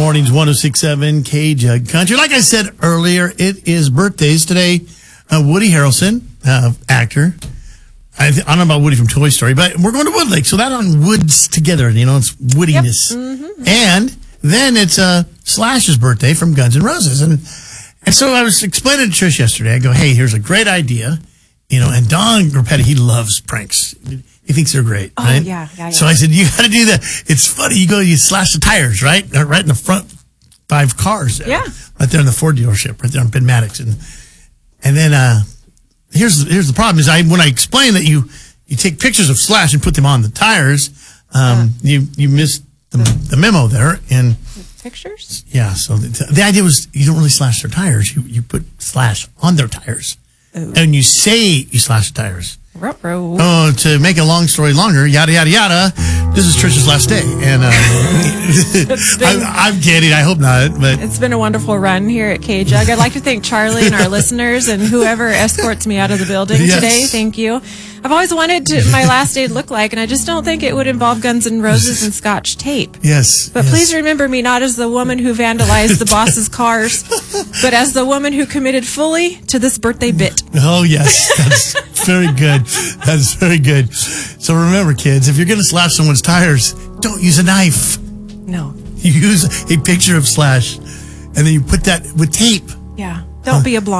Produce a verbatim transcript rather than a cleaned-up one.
mornings, one oh six point seven K J U G Country. Like I said earlier, it is birthdays today. Uh, Woody Harrelson, uh, actor. I, th- I don't know about Woody from Toy Story, but we're going to Wood Lake. So that on Woods together, you know, it's woodiness. Yep. Mm-hmm. And then it's uh, Slash's birthday from Guns N' Roses. And, and so I was explaining to Trish yesterday. I go, hey, here's a great idea. You know, and Don Grupetti, he loves pranks. He thinks they're great, oh, right? Yeah, yeah, yeah. So I said, you got to do that. It's funny. You go, you slash the tires, right? Right in the front five cars. There, yeah. Right there in the Ford dealership, right there on Ben Maddox. And and then uh, here's here's the problem is I when I explain that you you take pictures of Slash and put them on the tires, um, yeah. you you missed the, the memo there. And pictures? Yeah. So the, the idea was you don't really slash their tires. You you put Slash on their tires. Ooh. And you say you slash the tires. Ruh-roh. Oh, to make a long story longer, yada, yada, yada, this is Trish's last day. And uh, been, I, I'm kidding. I hope not. But it's been a wonderful run here at K J U G. I'd like to thank Charlie and our listeners and whoever escorts me out of the building yes. today. Thank you. I've always wanted to, my last day to look like, and I just don't think it would involve Guns N' Roses and Scotch tape. Yes. But yes. please remember me not as the woman who vandalized the boss's cars, but as the woman who committed fully to this birthday bit. Oh, yes. That's very good. That's very good. So remember, kids, if you're going to slash someone's tires, don't use a knife. No. You use a picture of Slash, and then you put that with tape. Yeah. Don't be a blonde.